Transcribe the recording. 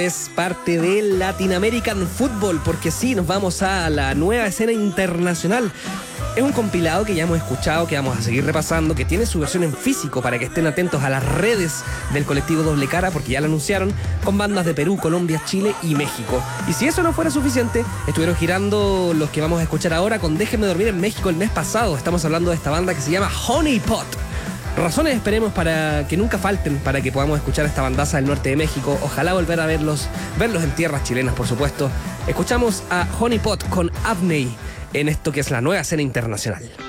Es parte del Latin American Football, porque sí, nos vamos a la nueva escena internacional. Es un compilado que ya hemos escuchado, que vamos a seguir repasando, que tiene su versión en físico para que estén atentos a las redes del colectivo Doble Cara, porque ya lo anunciaron, con bandas de Perú, Colombia, Chile y México. Y si eso no fuera suficiente, estuvieron girando los que vamos a escuchar ahora con Déjenme Dormir en México el mes pasado. Estamos hablando de esta banda que se llama Honey Pot. Razones esperemos para que nunca falten, para que podamos escuchar a esta bandaza del norte de México. Ojalá volver a verlos en tierras chilenas, por supuesto. Escuchamos a Honey Pot con Abney en esto que es la nueva escena internacional.